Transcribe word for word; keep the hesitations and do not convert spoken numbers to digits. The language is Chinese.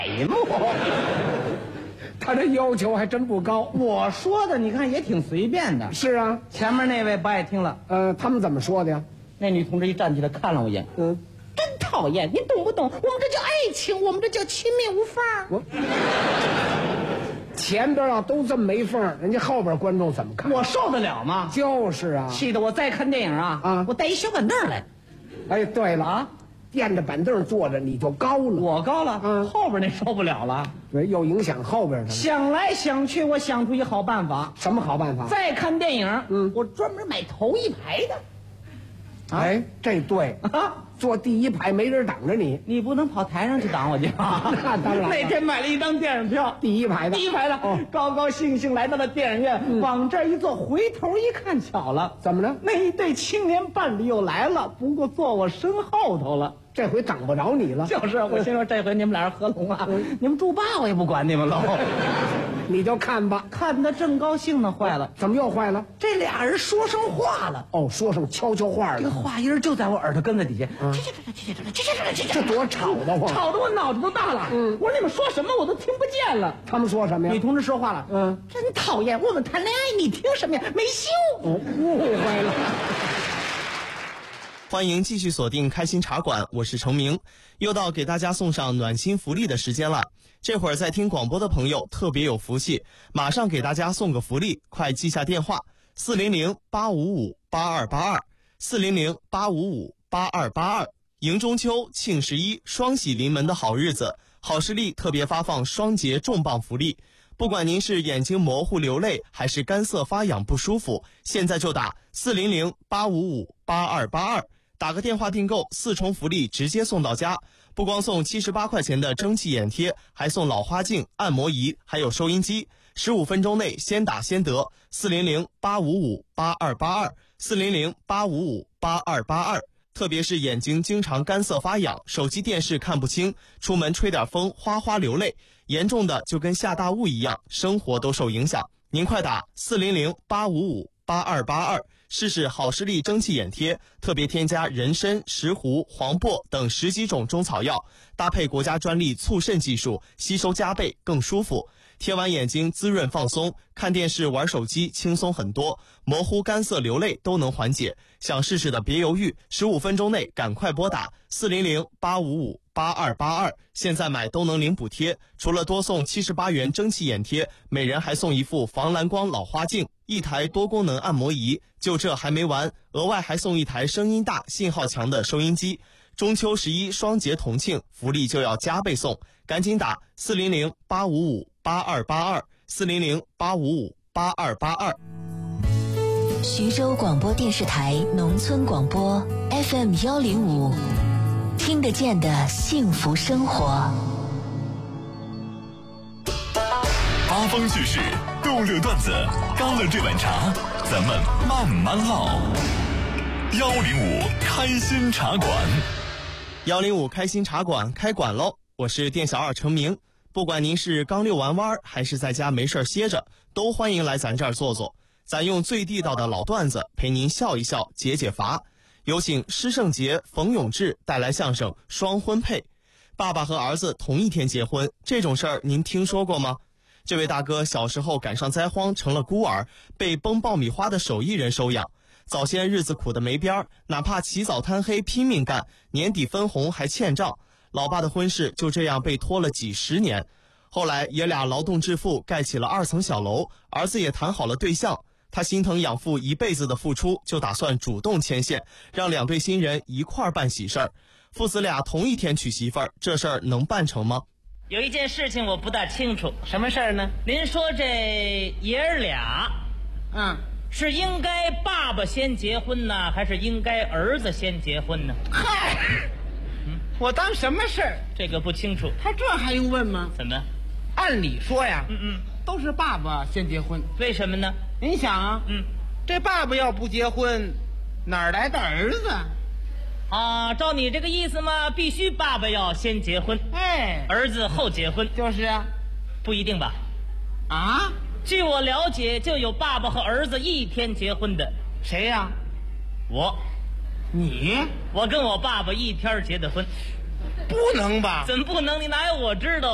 银幕。 他这要求还真不高。 我说的你看也挺随便的。 是啊， 前面那位不爱听了。 呃，他们怎么说的呀？ 那女同志一站起来看了我一眼， 嗯， 真讨厌，你懂不懂？我们这叫爱情，我们这叫亲密无缝。 我前边啊都这么没缝，人家后边观众怎么看？ 我受得了吗？ 就是啊， 气得我再看电影啊， 啊我带一小板凳来。 哎，对了啊， 垫着板凳坐着你就高了， 我高了， 嗯后边那受不了了。 对，又影响后边的。 想来想去，我想出一好办法。 什么好办法？ 再看电影， 嗯我专门买头一排的。 哎，这对， 啊， 坐第一排没人挡着你， 你不能跑台上去挡我去啊！ 那当然了那天买了一张电影票， 第一排的， 第一排的， 哦高高兴兴来到了电影院，往这儿一坐，回头一看，巧了， 怎么着？ 那一对青年伴侣又来了，不过坐我身后头了。 这回挡不着你了。 就是我心说，这回你们俩人合拢啊，你们住吧，我也不管你们喽。 你就看吧， 看得正高兴呢，坏了， 怎么又坏了？ 这俩人说上话了。 哦，说上悄悄话这个了， 话音就在我耳朵根子底下， 嗯这这这这这这这这这多吵得慌！ 吵得我脑子都大了。 嗯我说你们说什么我都听不见了。 他们说什么呀？ 女同志说话了， 嗯， 真讨厌，我们谈恋爱你听什么呀？没羞。 哦，误会了。 欢迎继续锁定开心茶馆，我是程明，又到给大家送上暖心福利的时间了。这会儿在听广播的朋友特别有福气，马上给大家送个福利，快记下电话四零零八五五八二八二四零零八五五八二八二。迎中秋，庆十一，双喜临门的好日子，好视力特别发放双节重磅福利。不管您是眼睛模糊流泪，还是干涩发痒不舒服，现在就打四零零八五五八二八二。打个电话订购，四重福利直接送到家。不光送七十八块钱的蒸汽眼贴，还送老花镜、按摩仪，还有收音机。十五分钟内先打先得，四零零八五五八二八二，四零零八五五八二八二。特别是眼睛经常干涩发痒，手机电视看不清，出门吹点风哗哗流泪，严重的就跟下大雾一样，生活都受影响。您快打四零零八五五八二八二。试试好视力蒸汽眼贴，特别添加人参、石斛、黄柏等十几种中草药，搭配国家专利促渗技术，吸收加倍，更舒服。贴完眼睛滋润放松，看电视玩手机轻松很多，模糊干涩流泪都能缓解。想试试的别犹豫，十五分钟内赶快拨打四零零八五五八二八二，现在买都能领补贴，除了多送七十八元蒸汽眼贴，每人还送一副防蓝光老花镜，一台多功能按摩仪。就这还没完，额外还送一台声音大、信号强的收音机。中秋十一双节同庆，福利就要加倍送，赶紧打四零零八五五八二八二，四零零八五五八二八二。 徐州广播电视台农村广播 F M 幺零五，听得见的幸福生活。 八方趣事，逗乐段子，干了这碗茶，咱们慢慢唠。幺零五开心茶馆， 幺零五开心茶馆开馆喽！我是店小二程明，不管您是刚遛完弯还是在家没事歇着，都欢迎来咱这儿坐坐。咱用最地道的老段子陪您笑一笑，解解乏。有请施圣杰、冯永志带来相声《双婚配》。爸爸和儿子同一天结婚，这种事儿您听说过吗？这位大哥小时候赶上灾荒成了孤儿，被崩爆米花的手艺人收养。早先日子苦得没边儿，哪怕起早贪黑拼命干，年底分红还欠账。老爸的婚事就这样被拖了几十年。后来爷俩劳动致富，盖起了二层小楼，儿子也谈好了对象。他心疼养父一辈子的付出，就打算主动牵线，让两对新人一块儿办喜事儿。父子俩同一天娶媳妇儿，这事儿能办成吗？ 有一件事情我不大清楚，什么事儿呢？您说这爷儿俩，嗯，是应该爸爸先结婚呢，还是应该儿子先结婚呢？ 嗨， 嗯， 我当什么事儿？ 这个不清楚。 他这还用问吗？ 怎么？ 按理说呀， 嗯嗯， 都是爸爸先结婚。 为什么呢？ 您想啊， 嗯， 这爸爸要不结婚，哪儿来的儿子？ 啊，照你这个意思嘛，必须爸爸要先结婚， 哎， 儿子后结婚。 就是啊， 不一定吧？ 啊， 据我了解，就有爸爸和儿子一天结婚的。 谁呀？ 我， 你， 我跟我爸爸一天结的婚。 不能吧？ 怎么不能？你哪有我知道？